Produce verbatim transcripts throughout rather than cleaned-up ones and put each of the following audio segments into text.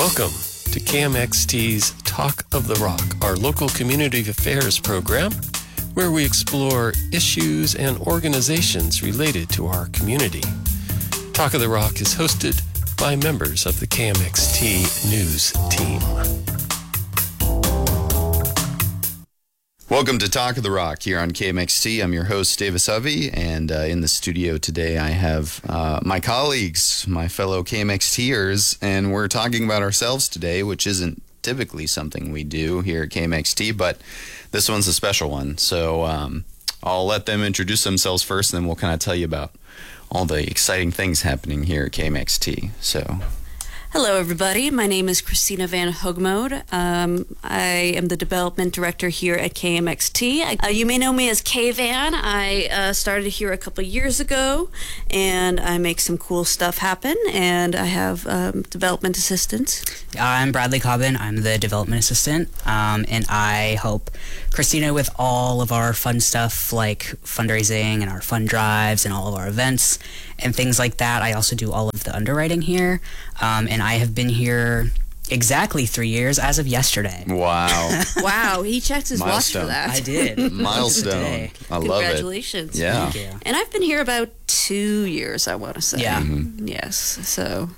Welcome to K M X T's Talk of the Rock, our local community affairs program, where we explore issues and organizations related to our community. Talk of the Rock is hosted by members of the K M X T News team. Welcome to Talk of the Rock here on K M X T. I'm your host, Davis Hovey, and uh, in the studio today I have uh, my colleagues, my fellow K M X Ters, and we're talking about ourselves today, which isn't typically something we do here at K M X T, but this one's a special one. So um, I'll let them introduce themselves first, and then we'll kind of tell you about all the exciting things happening here at K M X T. So... Hello, everybody. My name is Christina Van Hoogmode. Um, I am the development director here at K M X T. Uh, you may know me as K-Van. I uh, started here a couple years ago, and I make some cool stuff happen, and I have um, development assistants. I'm Bradley Cobbin. I'm the development assistant, um, and I help Christina with all of our fun stuff like fundraising and our fund drives and all of our events and things like that. I also do all of the underwriting here, um, and I have been here exactly three years as of yesterday. Wow. Wow, he checked his Milestone. watch for that. I did. Milestone. I love it. Congratulations. Yeah. Thank you. And I've been here about two years, I want to say. Yeah. Mm-hmm. Yes, so...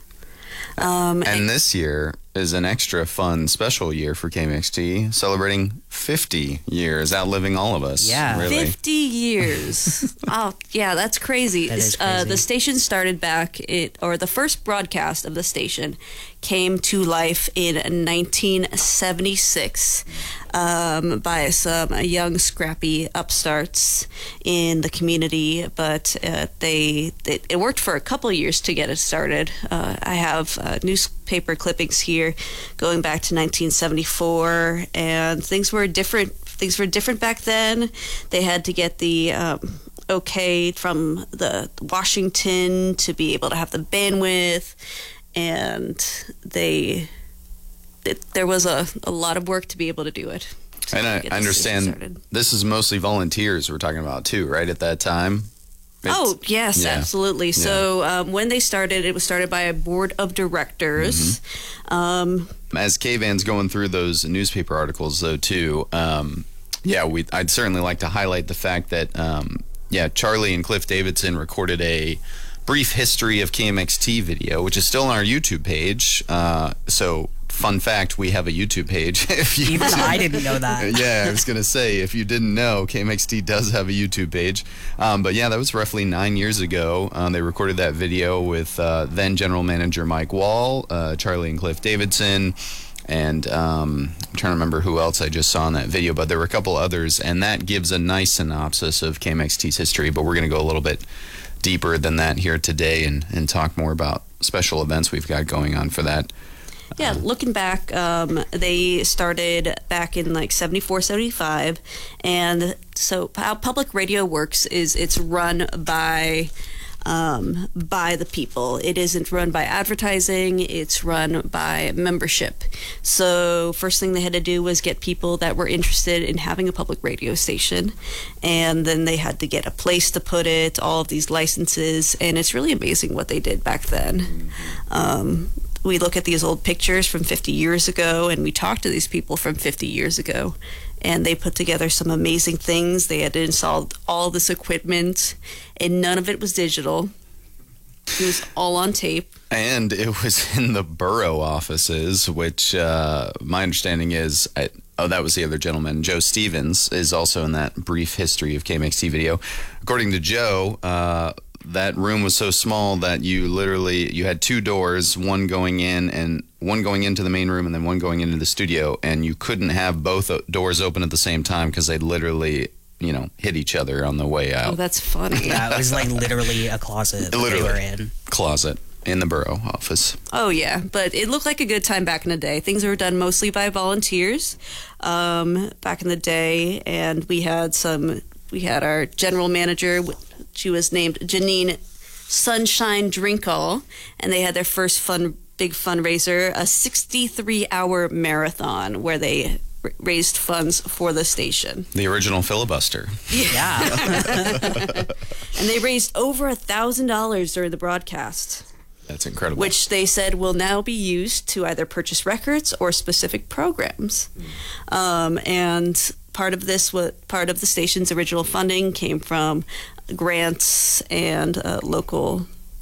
Um, And this year is an extra fun, special year for K M X T, celebrating fifty years, outliving all of us. Yeah. Really. fifty years. Oh, yeah, that's crazy. That is Uh, crazy. the station started back, it, or the first broadcast of the station came to life in nineteen seventy-six um, by some young, scrappy upstarts in the community, but uh, they, they it worked for a couple of years to get it started. Uh, I have uh, newspaper clippings here going back to nineteen seventy-four, and things were different. Things were different back then. They had to get the um, okay from the Washington to be able to have the bandwidth, and they it, there was a, a lot of work to be able to do it. And I, get I the station understand started. this is mostly volunteers we're talking about too, right, at that time? It's- Oh, yes, yeah. absolutely. So um, when they started, it was started by a board of directors. Mm-hmm. Um, As K-Van's going through those newspaper articles, though, too, um, yeah, we I'd certainly like to highlight the fact that, um, yeah, Charlie and Cliff Davidson recorded a brief history of K M X T video, which is still on our YouTube page. Uh, so, fun fact, we have a YouTube page. If you Even didn't- I didn't know that. Yeah, I was going to say, if you didn't know, K M X T does have a YouTube page. Um, but yeah, that was roughly nine years ago. Um, they recorded that video with uh, then General Manager Mike Wall, uh, Charlie and Cliff Davidson, and um, I'm trying to remember who else I just saw in that video, but there were a couple others, and that gives a nice synopsis of K M X T's history, but we're going to go a little bit deeper than that here today and, and talk more about special events we've got going on for that. Yeah, looking back, um, they started back in like seventy-four, seventy-five, and so how public radio works is it's run by um, by the people. It isn't run by advertising, it's run by membership. So first thing they had to do was get people that were interested in having a public radio station, and then they had to get a place to put it, all of these licenses, and it's really amazing what they did back then. Um, we look at these old pictures from fifty years ago, and we talk to these people from fifty years ago, and they put together some amazing things. They had installed all this equipment, and none of it was digital. It was all on tape. And it was in the borough offices, which uh, my understanding is, I, oh, that was the other gentleman. Joe Stevens is also in that brief history of K M X T video. According to Joe, uh, that room was so small that you literally, you had two doors, one going in and one going into the main room and then one going into the studio, and you couldn't have both doors open at the same time because they'd literally, you know, hit each other on the way out. Oh, that's funny. Yeah, it was like literally a closet that Literally. they were in. Closet in the borough office. Oh, yeah, but it looked like a good time back in the day. Things were done mostly by volunteers um, back in the day, and we had some, we had our general manager, she was named Janine Sunshine Drinkall, and they had their first fun, big fundraiser, a sixty-three hour marathon where they r- raised funds for the station. The original filibuster. Yeah. And they raised over a thousand dollars during the broadcast. That's incredible. Which they said will now be used to either purchase records or specific programs. Mm. Um, and part of this, what part of the station's original funding came from grants and uh, local.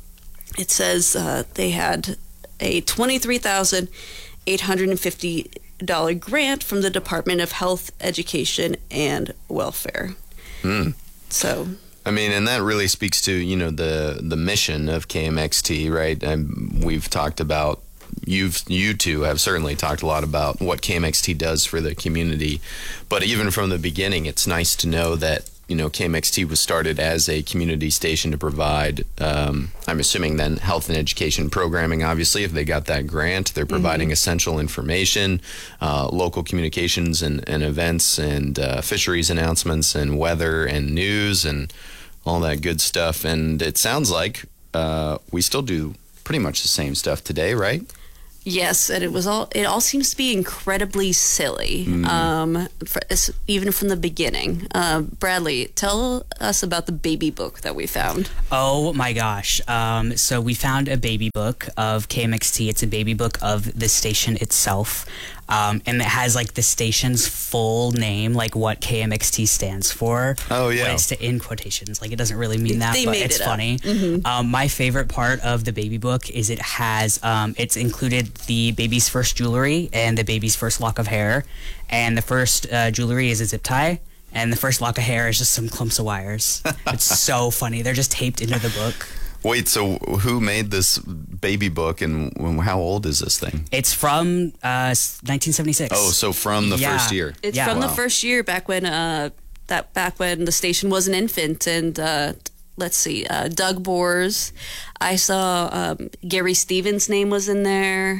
It says uh, they had a twenty-three thousand eight hundred fifty dollars grant from the Department of Health, Education, and Welfare. Mm. So. I mean, and that really speaks to, you know, the the mission of K M X T, right? And we've talked about, you've you two have certainly talked a lot about what K M X T does for the community. But even from the beginning, it's nice to know that, you know, K M X T was started as a community station to provide, um, I'm assuming then, health and education programming. Obviously, if they got that grant, they're providing mm-hmm. essential information, uh, local communications and, and events and uh, fisheries announcements and weather and news and all that good stuff. And it sounds like uh, we still do pretty much the same stuff today, right? Yes, and it was all. It all seems to be incredibly silly, mm. um, for, even from the beginning. Uh, Bradley, tell us about the baby book that we found. Oh my gosh! Um, so we found a baby book of K M X T. It's a baby book of the station itself, um, and it has like the station's full name, like what K M X T stands for. Oh yeah, but it's in quotations. Like it doesn't really mean that, they but made it's it funny. Mm-hmm. Um, my favorite part of the baby book is it has um, it's included the baby's first jewelry and the baby's first lock of hair, and the first uh, jewelry is a zip tie, and the first lock of hair is just some clumps of wires. It's so funny. They're just taped into the book. Wait, so who made this baby book, and how old is this thing? It's from uh, nineteen seventy-six. Oh, so from the yeah. first year. It's yeah. from wow. the first year, back when uh, that back when the station was an infant, and uh, let's see, uh, Doug Boers. I saw um, Gary Stevens' name was in there.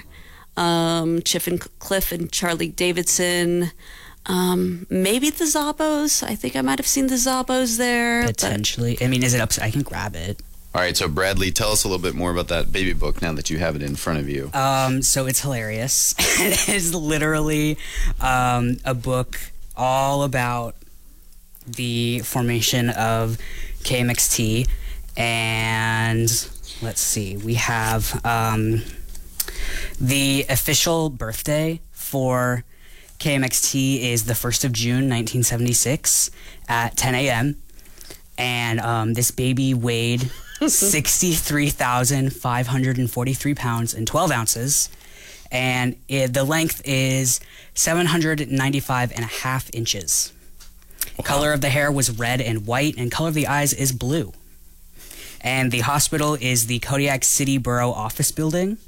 Um, Chip and Cliff and Charlie Davidson. Um, maybe the Zabos. I think I might have seen the Zabos there. Potentially. I mean, is it up? I can grab it. All right, so Bradley, tell us a little bit more about that baby book now that you have it in front of you. Um, so it's hilarious. It is literally um, a book all about the formation of K M X T, and let's see, we have um, the official birthday for K M X T is the first of June, nineteen seventy-six at ten a.m. And um, this baby weighed sixty-three thousand five hundred forty-three pounds and twelve ounces. And it, the length is seven hundred ninety-five and a half inches. Wow. Color of the hair was red and white, and color of the eyes is blue. And the hospital is the Kodiak City Borough Office Building.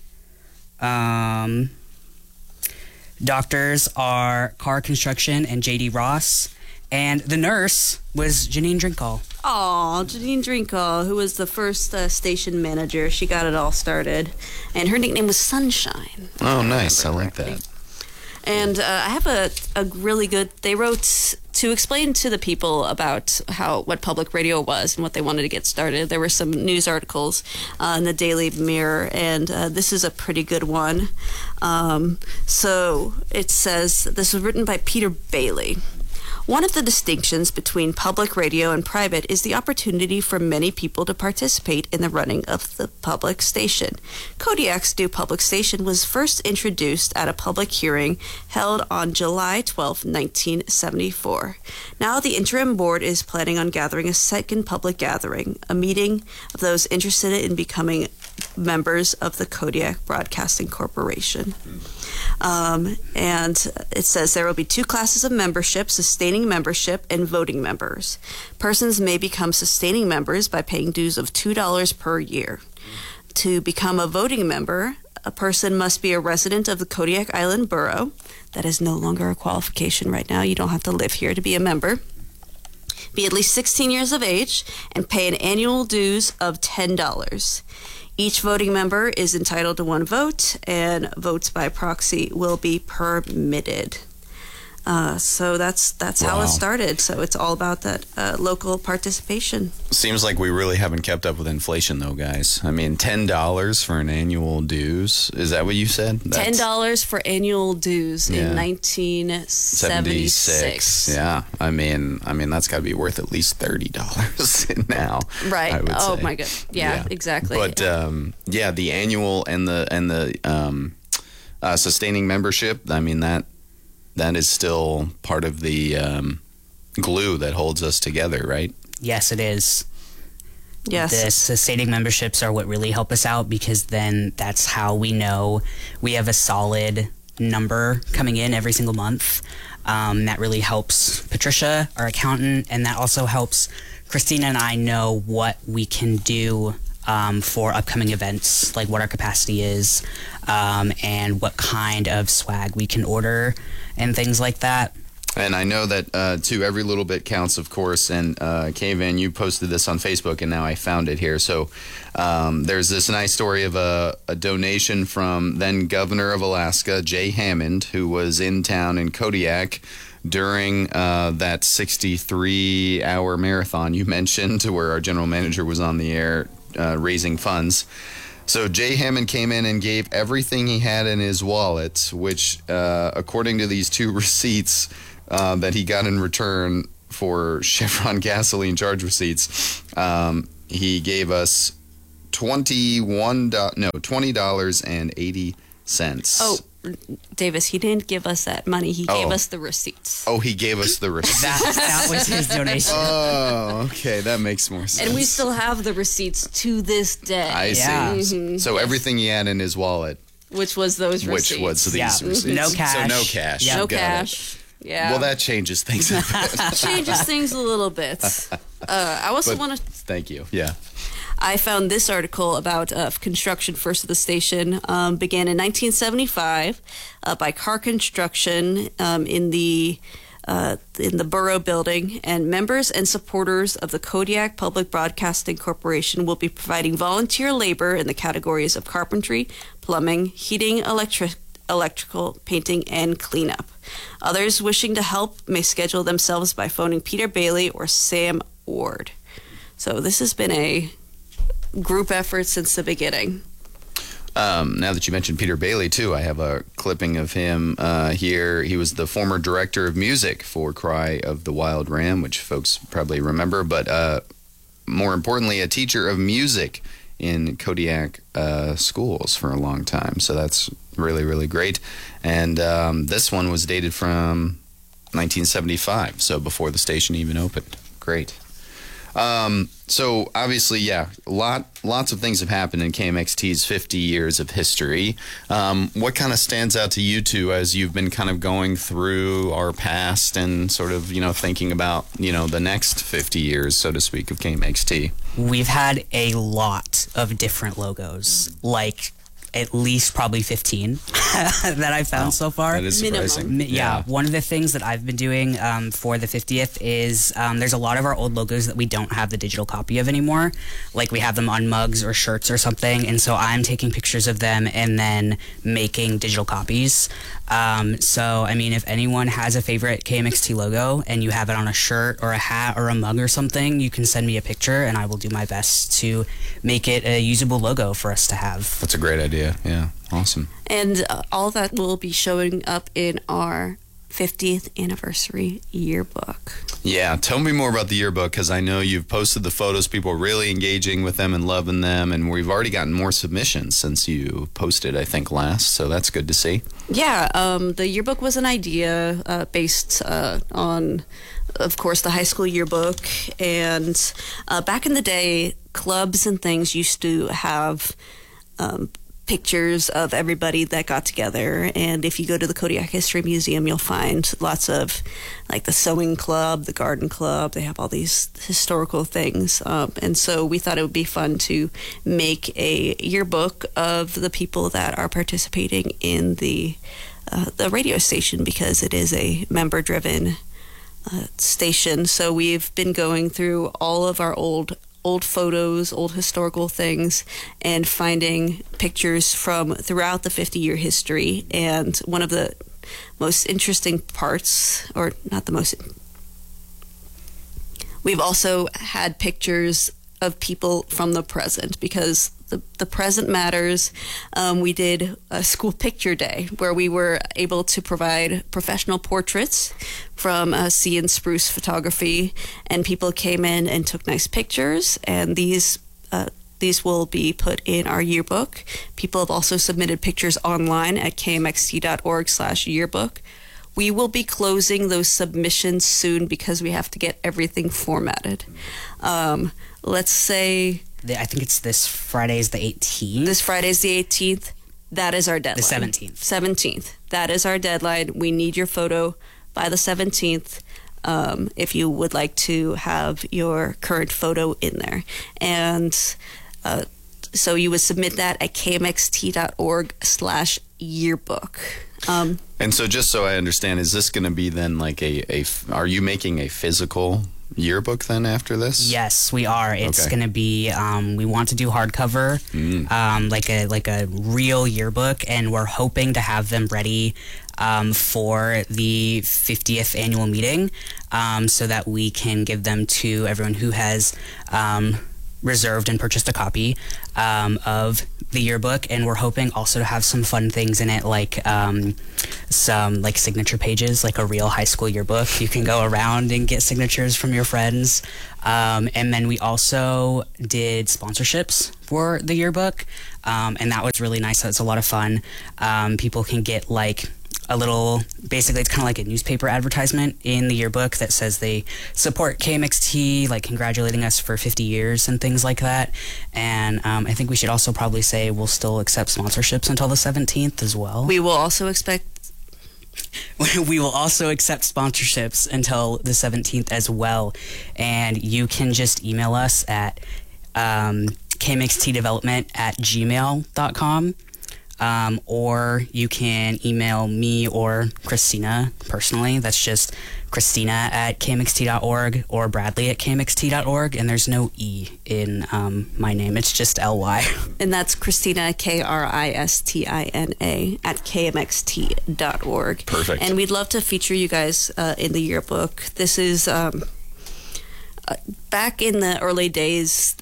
Um, doctors are Carr Construction and J D Ross. And the nurse was Janine Drinkall. Aw, Janine Drinkall, who was the first uh, station manager. She got it all started. And her nickname was Sunshine. Oh, nice. I like that. And uh, I have a, a really good... They wrote to explain to the people about how what public radio was and what they wanted to get started. There were some news articles uh, in the Daily Mirror, and uh, this is a pretty good one. Um, so it says, this was written by Peter Bailey. One of the distinctions between public radio and private is the opportunity for many people to participate in the running of the public station. Kodiak's new public station was first introduced at a public hearing held on July twelfth, nineteen seventy-four. Now the interim board is planning on gathering a second public gathering, a meeting of those interested in becoming members of the Kodiak Broadcasting Corporation. Um, and it says there will be two classes of membership, sustaining membership and voting members. Persons may become sustaining members by paying dues of two dollars per year. To become a voting member, a person must be a resident of the Kodiak Island Borough. That is no longer a qualification right now. You don't have to live here to be a member. Be at least sixteen years of age and pay an annual dues of ten dollars. Each voting member is entitled to one vote, and votes by proxy will be permitted. Uh, so that's that's how Wow. it started. So it's all about that uh, local participation. Seems like we really haven't kept up with inflation, though, guys. I mean, ten dollars for an annual dues. Is that what you said? Ten dollars for annual dues Yeah. in nineteen seventy-six. Yeah, I mean, I mean that's got to be worth at least thirty dollars now. Right. I would Oh say. my god. Yeah, exactly. But um, yeah, the annual and the and the um, uh, sustaining membership. I mean that that is still part of the um, glue that holds us together, right? Yes, it is. yes. The sustaining memberships are what really help us out, because then that's how we know we have a solid number coming in every single month. Um, that really helps Patricia, our accountant, and that also helps Christina and I know what we can do um, for upcoming events, like what our capacity is, um, and what kind of swag we can order and things like that. And I know that, uh, too, every little bit counts, of course. And uh, K-Van, you posted this on Facebook, and now I found it here. So um, there's this nice story of a, a donation from then Governor of Alaska, Jay Hammond, who was in town in Kodiak during uh, that sixty-three hour marathon you mentioned, where our general manager was on the air uh, raising funds. So Jay Hammond came in and gave everything he had in his wallet, which, uh, according to these two receipts uh, that he got in return for Chevron gasoline charge receipts, um, he gave us twenty-one do- no twenty dollars and eighty cents. Oh, Davis, he didn't give us that money. He gave Oh. us the receipts. Oh, he gave us the receipts. That, that was his donation. Oh, okay, that makes more sense. And we still have the receipts to this day. I see. Yeah. So, so everything he had in his wallet, Which was those which receipts. was these Yeah. receipts. No So cash. no cash. Yeah. No Got it. cash. Yeah. Well, that changes things a bit. changes things a little bit. Uh, I also But- want to. Thank you. Yeah. I found this article about uh, construction first of the station um, began in nineteen seventy-five uh, by Carr Construction um, in the uh, in the Borough Building, and members and supporters of the Kodiak Public Broadcasting Corporation will be providing volunteer labor in the categories of carpentry, plumbing, heating, electric. electrical, painting, and cleanup. Others wishing to help may schedule themselves by phoning Peter Bailey or Sam Ward. So this has been a group effort since the beginning. Um, now that you mentioned Peter Bailey, too, I have a clipping of him uh, here. He was the former director of music for Cry of the Wild Ram, which folks probably remember, but uh, more importantly, a teacher of music in Kodiak uh, schools for a long time. So that's really, really great. And um, this one was dated from nineteen seventy-five, so before the station even opened. Great. Um, so obviously, yeah, lot, lots of things have happened in K M X T's fifty years of history. Um, what kind of stands out to you two as you've been kind of going through our past and sort of, you know, thinking about, you know, the next fifty years, so to speak, of K M X T? We've had a lot of different logos, like at least probably fifteen that I've found so far. That is Minimum. surprising. M- Yeah, one of the things that I've been doing um, for the fiftieth is um, there's a lot of our old logos that we don't have the digital copy of anymore. Like we have them on mugs or shirts or something, and so I'm taking pictures of them and then making digital copies. Um, so, I mean, if anyone has a favorite K M X T logo and you have it on a shirt or a hat or a mug or something, you can send me a picture and I will do my best to make it a usable logo for us to have. That's a great idea. Yeah, awesome. And uh, all that will be showing up in our fiftieth anniversary yearbook. Yeah, tell me more about the yearbook, because I know you've posted the photos. People are really engaging with them and loving them, and we've already gotten more submissions since you posted, I think, last, so that's good to see. Yeah, um, the yearbook was an idea uh, based uh, on, of course, the high school yearbook. And uh, back in the day, clubs and things used to have um, pictures of everybody that got together. And if you go to the Kodiak History Museum, you'll find lots of, like, the sewing club, the garden club. They have all these historical things. Um, and so we thought it would be fun to make a yearbook of the people that are participating in the uh, the radio station, because it is a member-driven uh, station. So we've been going through all of our old old photos, old historical things, and finding pictures from throughout the fifty-year history. And one of the most interesting parts, or not the most. We've also had pictures of people from the present, because the, the present matters. Um, we did a school picture day where we were able to provide professional portraits from uh, Sea and Spruce Photography, and people came in and took nice pictures, and these uh, these will be put in our yearbook. People have also submitted pictures online at k m x t dot org slash yearbook. We will be closing those submissions soon because we have to get everything formatted. Um, let's say... I think it's this Friday is the eighteenth. This Friday is the eighteenth. That is our deadline. The seventeenth. seventeenth. That is our deadline. We need your photo by the seventeenth um, if you would like to have your current photo in there. And uh, so you would submit that at k m x t dot org slash yearbook. Um, and so just so I understand, is this going to be then like a, a, are you making a physical yearbook then after this? Yes, we are. It's Okay. going to be, um, we want to do hardcover, Mm. um, like a like a real yearbook, and we're hoping to have them ready um, for the fiftieth annual meeting, um, so that we can give them to everyone who has um, reserved and purchased a copy um, of the yearbook. And we're hoping also to have some fun things in it, like um, some like signature pages, like a real high school yearbook. You can go around and get signatures from your friends. Um, and then we also did sponsorships for the yearbook, um, and that was really nice. That's a lot of fun. Um, people can get like a little, basically it's kind of like a newspaper advertisement in the yearbook that says they support K M X T, like congratulating us for fifty years and things like that. And um, I think we should also probably say we'll still accept sponsorships until the seventeenth as well. we will also expect... We will also accept sponsorships until the seventeenth as well. And you can just email us at um, k m x t development at gmail dot com. Um, or you can email me or Christina personally. That's just Christina at k m x t dot org or Bradley at k m x t dot org. And there's no E in um, my name. It's just L Y. And that's Christina, K R I S T I N A, at k m x t dot org. Perfect. And we'd love to feature you guys uh, in the yearbook. This is, um, uh, back in the early days,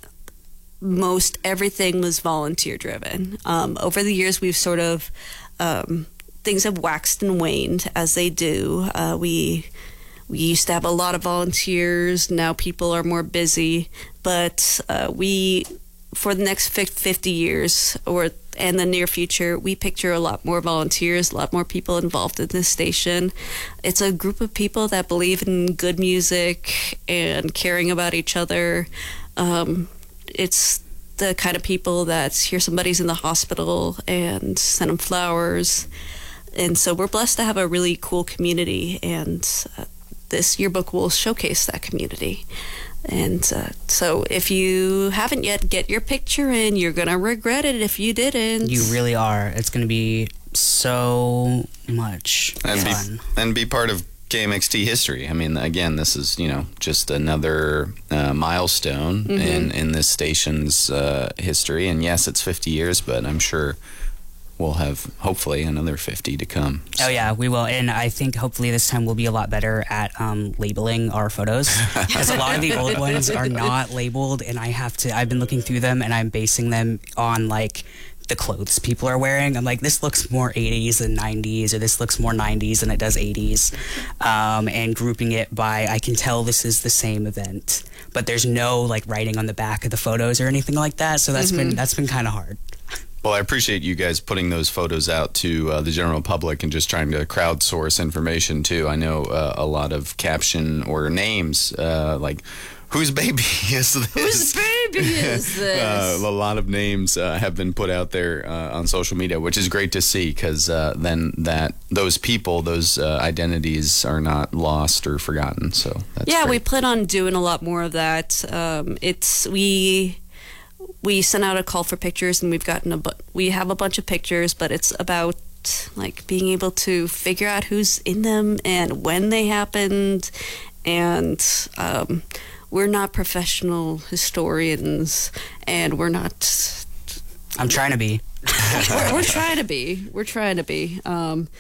most everything was volunteer driven. Um, over the years, we've sort of, um, things have waxed and waned as they do. Uh, we we used to have a lot of volunteers. Now people are more busy, but uh, we, for the next fifty years or and the near future, we picture a lot more volunteers, a lot more people involved in this station. It's a group of people that believe in good music and caring about each other. Um, it's the kind of people that hear somebody's in the hospital and send them flowers. And so we're blessed to have a really cool community, and uh, this yearbook will showcase that community. And uh, so if you haven't yet, get your picture in. You're going to regret it if you didn't. You really are. It's going to be so much And fun. be, and be part of K M X T history. I mean, again, this is, you know, just another uh, milestone Mm-hmm. in, in this station's uh, history. And yes, it's fifty years, but I'm sure we'll have, hopefully, another fifty to come. Oh yeah, we will, and I think hopefully this time we'll be a lot better at um, labeling our photos, because a lot of the old ones are not labeled, and I have to. I've been looking through them, and I'm basing them on like the clothes people are wearing. I'm like, this looks more eighties than nineties, or this looks more nineties than it does eighties, um, and grouping it by, I can tell this is the same event, but there's no like writing on the back of the photos or anything like that. So that's Mm-hmm. been that's been kind of hard. Well, I appreciate you guys putting those photos out to uh, the general public and just trying to crowdsource information, too. I know uh, a lot of caption or names, uh, like, whose baby is this? Whose baby is this? Uh, a lot of names uh, have been put out there uh, on social media, which is great to see, because uh, then that those people, those uh, identities are not lost or forgotten. So that's yeah, great. we plan on doing a lot more of that. Um, it's we we sent out a call for pictures, and we've gotten a bu- we have a bunch of pictures, but it's about like being able to figure out who's in them and when they happened. And um, we're not professional historians, and we're not. I'm trying to be. we're, we're trying to be. We're trying to be. Um,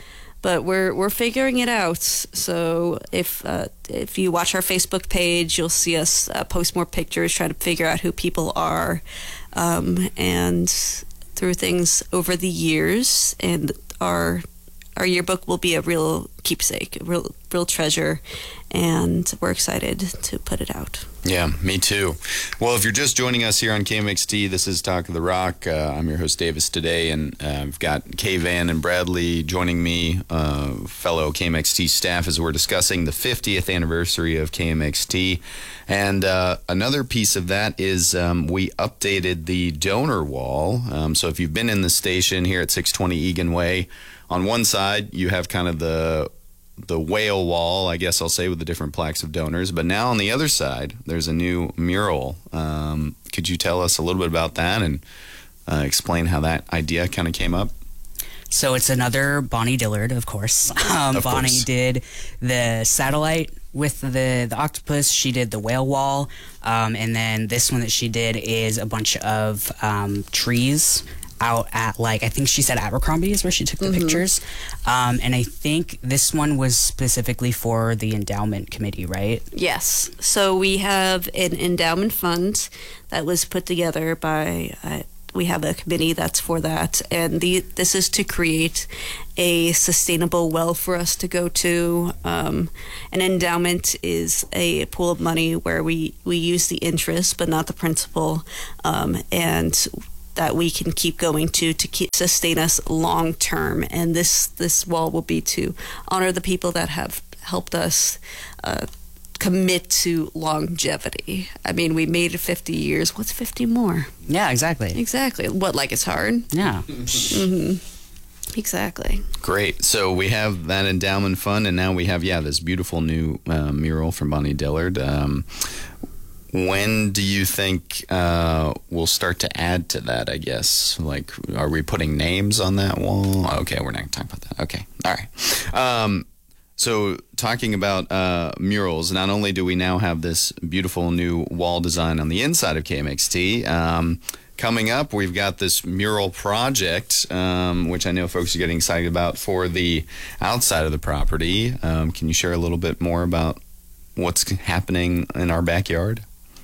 but we're we're figuring it out. So if uh, if you watch our Facebook page, you'll see us uh, post more pictures, trying to figure out who people are, um, and through things over the years, and our our yearbook will be a real keepsake, a real real treasure, and we're excited to put it out. Yeah, me too. Well, if you're just joining us here on K M X T, this is Talk of the Rock. Uh, I'm your host, Davis, today, and uh, I've got Kay Van and Bradley joining me, uh, fellow K M X T staff, as we're discussing the fiftieth anniversary of K M X T. And uh, another piece of that is um, we updated the donor wall. Um, so if you've been in the station here at six twenty Egan Way, on one side you have kind of the the whale wall, I guess I'll say, with the different plaques of donors. But now on the other side, there's a new mural. Um, could you tell us a little bit about that and uh, explain how that idea kind of came up? So it's another Bonnie Dillard, of course. Um, of Bonnie course. did the satellite with the, the octopus. She did the whale wall. Um, and then this one that she did is a bunch of um, trees out at, like, I think she said Abercrombie's where she took the mm-hmm. pictures. Um, and I think this one was specifically for the endowment committee, right? Yes. So we have an endowment fund that was put together by, uh, we have a committee that's for that. And the this is to create a sustainable well for us to go to. Um, an endowment is a pool of money where we, we use the interest but not the principal. Um, and that we can keep going to to keep sustain us long term, and this this wall will be to honor the people that have helped us uh, commit to longevity. I mean, we made it fifty years. What's fifty more? Yeah, exactly. Exactly. What, like it's hard? Yeah. Mm-hmm. Exactly. Great. So we have that endowment fund, and now we have, yeah, this beautiful new uh, mural from Bonnie Dillard. Um, When do you think uh, we'll start to add to that, I guess? Like, are we putting names on that wall? Okay, we're not going to talk about that. Okay, all right. Um, so talking about uh, murals, not only do we now have this beautiful new wall design on the inside of K M X T, um, coming up, we've got this mural project, um, which I know folks are getting excited about, for the outside of the property. Um, can you share a little bit more about what's happening in our backyard?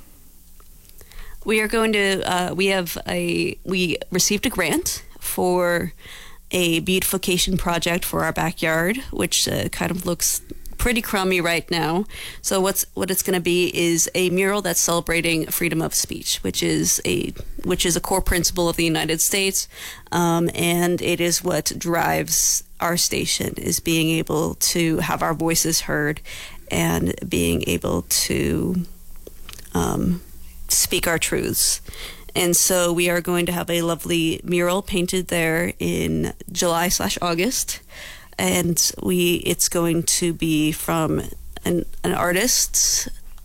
We are going to, uh, we have a, we received a grant for a beautification project for our backyard, which uh, kind of looks pretty crummy right now. So what's, what it's going to be is a mural that's celebrating freedom of speech, which is a, which is a core principle of the United States. Um, and it is what drives our station, is being able to have our voices heard and being able to, um, speak our truths. And so we are going to have a lovely mural painted there in July slash August, and we it's going to be from an, an artist,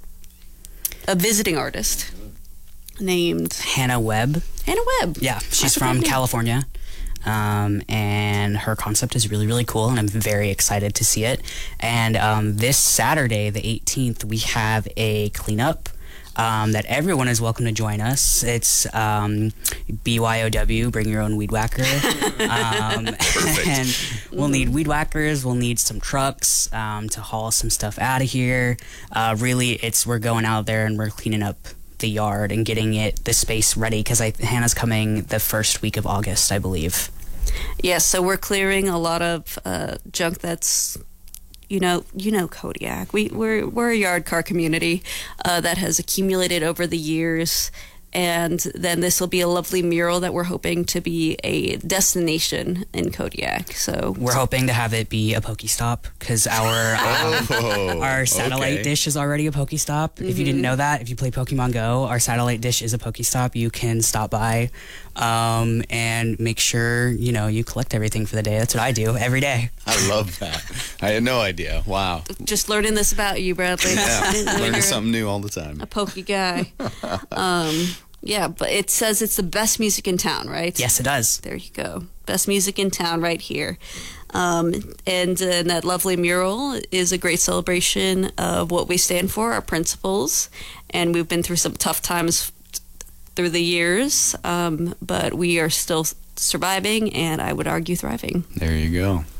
a visiting artist named Hannah Webb. Hannah Webb. Yeah, she's That's from okay. California. Um, and her concept is really, really cool, and I'm very excited to see it. And um, this Saturday, the eighteenth, we have a cleanup Um, that everyone is welcome to join us. It's um, B Y O W, bring your own weed whacker. um, and we'll need weed whackers, we'll need some trucks um, to haul some stuff out of here. Uh, really, it's we're going out there and we're cleaning up the yard and getting it the space ready, because Hannah's coming the first week of August, I believe. Yes, so we're clearing a lot of uh, junk that's, you know, you know Kodiak. We we're we're a yard car community uh, that has accumulated over the years, and then this will be a lovely mural that we're hoping to be a destination in Kodiak. So We're hoping to have it be a Pokestop, because our um, Oh, our satellite okay. dish is already a Pokestop. Mm-hmm. If you didn't know that, if you play Pokemon Go, our satellite dish is a Pokestop. You can stop by um, and make sure, you know, you collect everything for the day. That's what I do every day. I love that. I had no idea. Wow. just learning this about you, Bradley. I Yeah, didn't know learning you're something new all the time. a pokey guy. um, yeah, but it says it's the best music in town, right? Yes, it does. There you go. Best music in town right here. Um, and, uh, that lovely mural is a great celebration of what we stand for, our principles. And we've been through some tough times through the years, um, but we are still surviving, and I would argue thriving. There you go.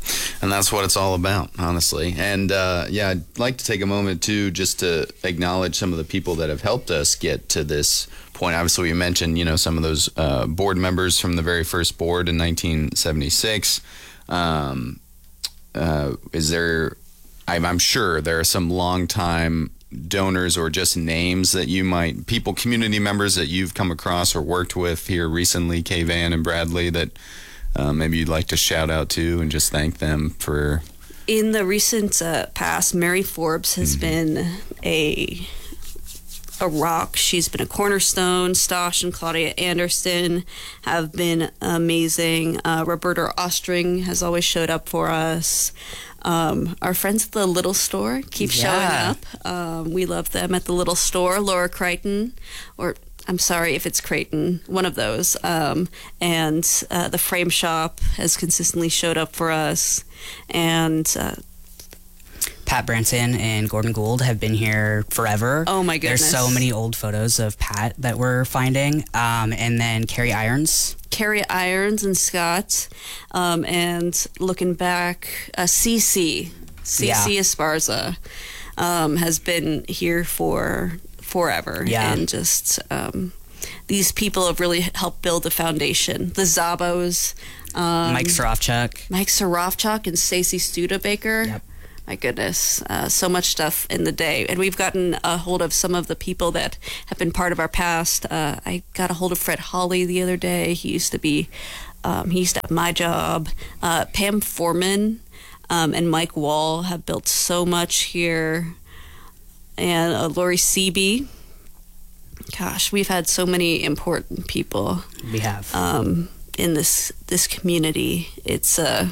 And that's what it's all about, honestly. And uh, yeah, I'd like to take a moment too, just to acknowledge some of the people that have helped us get to this point. Obviously, we mentioned, you know, some of those uh, board members from the very first board in nineteen seventy-six. Um, uh, is there? I'm, I'm sure there are some longtime donors or just names that you might, people, community members that you've come across or worked with here recently, Kay Van and Bradley, that uh, maybe you'd like to shout out to and just thank them for. In the recent uh, past, Mary Forbes has mm-hmm. been a a rock. She's been a cornerstone. Stosh and Claudia Anderson have been amazing. Uh, Roberta Ostring has always showed up for us. Um, our friends at the Little Store keep yeah. showing up. Um, we love them at the Little Store. Laura Crichton, or I'm sorry if it's Creighton, one of those. Um, and uh, the Frame Shop has consistently showed up for us. And uh, Pat Branson and Gordon Gould have been here forever. Oh my goodness. There's so many old photos of Pat that we're finding. Um, and then Carrie Irons. Carrie Irons and Scott. Um, and looking back, uh, Cece, Cece Yeah. Esparza um, has been here for forever. Yeah. And just um, these people have really helped build the foundation. The Zabos. Um, Mike Sarofchuk. Mike Sarofchuk and Stacey Studebaker. Yep. My goodness, uh, so much stuff in the day. And we've gotten a hold of some of the people that have been part of our past. Uh, I got a hold of Fred Hawley the other day. He used to be, um, he used to have my job. Uh, Pam Foreman um, and Mike Wall have built so much here. And uh, Lori Seeby. Gosh, we've had so many important people. We have. Um, in this this community. It's uh,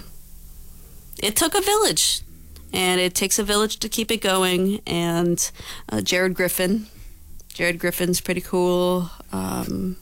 it took a village. And it takes a village to keep it going. And uh, Jared Griffin. Jared Griffin's pretty cool. Um,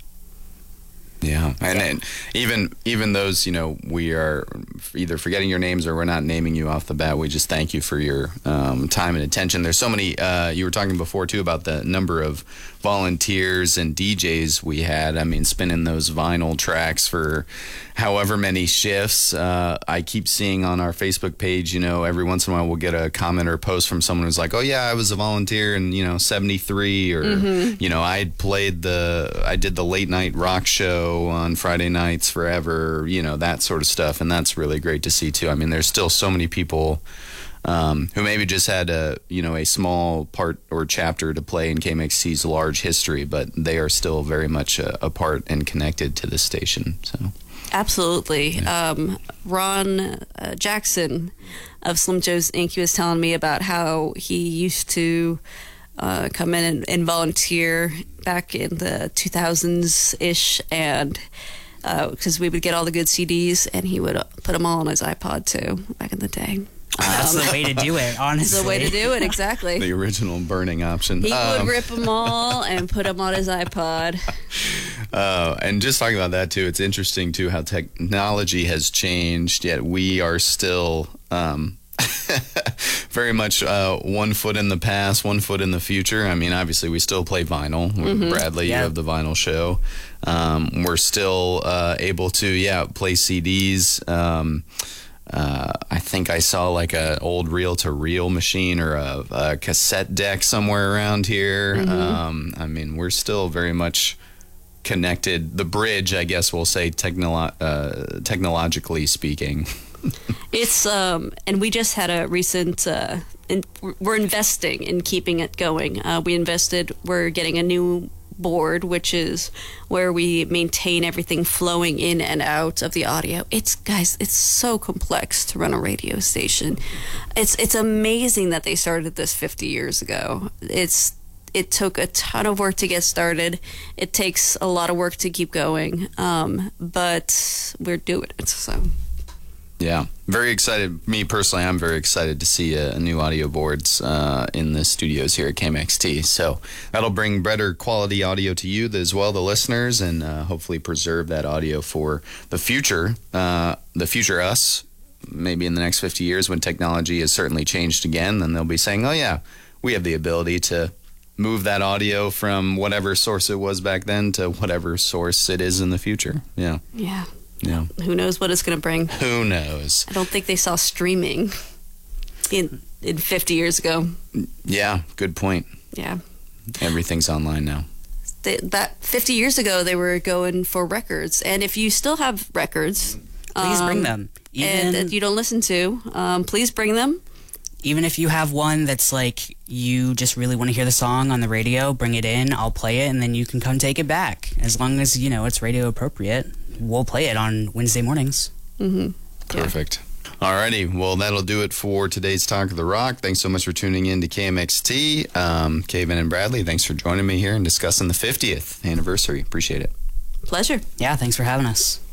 yeah. And, yeah. and even even those, you know, we are either forgetting your names or we're not naming you off the bat. We just thank you for your um, time and attention. There's so many, uh, you were talking before, too, about the number of volunteers and D Js we had. I mean, spinning those vinyl tracks for however many shifts. Uh, I keep seeing on our Facebook page, you know, every once in a while we'll get a comment or a post from someone who's like, oh, yeah, I was a volunteer in, you know, seventy-three, or, mm-hmm. you know, I played the, I did the late night rock show on Friday nights forever, you know, that sort of stuff. And that's really great to see, too. I mean, there's still so many people Um, who maybe just had a, you know, a small part or chapter to play in K M X T's large history, but they are still very much a, a part and connected to this station. So, absolutely. Yeah. Um, Ron uh, Jackson of Slim Joe's Incorporated. He was telling me about how he used to uh, come in and, and volunteer back in the two thousands ish, and because uh, we would get all the good C Ds, and he would put them all on his iPod too back in the day. That's Um, the way to do it, honestly. That's the way to do it, exactly. the original burning option. He Um, would rip them all and put them on his iPod. Uh, and just talking about that, too, it's interesting, too, how technology has changed, yet we are still um, very much uh, one foot in the past, one foot in the future. I mean, obviously, we still play vinyl. Mm-hmm. Bradley, yeah. you have the vinyl show. Um, we're still uh, able to, yeah, play C Ds. Um Uh, I think I saw like an old reel-to-reel machine or a, a cassette deck somewhere around here. Mm-hmm. Um, I mean, we're still very much connected. The bridge, I guess we'll say, technolo- uh, technologically speaking. It's um, and we just had a recent. Uh, in, we're investing in keeping it going. Uh, we invested. We're getting a new board, which is where we maintain everything flowing in and out of the audio. It's guys, it's so complex to run a radio station. It's it's amazing that they started this fifty years ago. It's it took a ton of work to get started. It takes a lot of work to keep going, um, but we're doing it. So. Yeah, very excited. Me personally, I'm very excited to see uh, new audio boards uh, in the studios here at K M X T. So that'll bring better quality audio to you as well, the listeners, and uh, hopefully preserve that audio for the future, uh, the future us. Maybe in the next fifty years, when technology has certainly changed again, then they'll be saying, "Oh yeah, we have the ability to move that audio from whatever source it was back then to whatever source it is in the future." Yeah. Yeah. Yeah. Who knows what it's going to bring? Who knows? I don't think they saw streaming in in fifty years ago. Yeah, good point. Yeah. Everything's online now. They, that fifty years ago, they were going for records. And if you still have records, Please um, bring them. Even, and that you don't listen to, um, please bring them. even if you have one that's like you just really want to hear the song on the radio, bring it in, I'll play it, and then you can come take it back. As long as, you know, it's radio appropriate, we'll play it on Wednesday mornings. Mm-hmm. Perfect. Alrighty, well, that'll do it for today's Talk of the Rock. Thanks so much for tuning in to K M X T. Um, Kevin and Bradley, thanks for joining me here and discussing the fiftieth anniversary. Appreciate it. Pleasure. Yeah, thanks for having us.